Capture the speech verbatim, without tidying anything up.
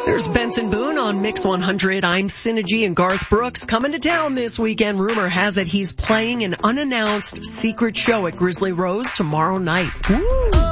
There's Benson Boone on Mix one hundred. I'm Synergy, and Garth Brooks coming to town this weekend. Rumor has it he's playing an unannounced secret show at Grizzly Rose tomorrow night. Woo!